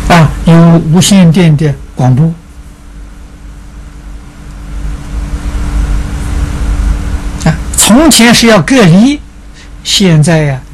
啊，有无线电的广播。从前是要隔离，现在呀，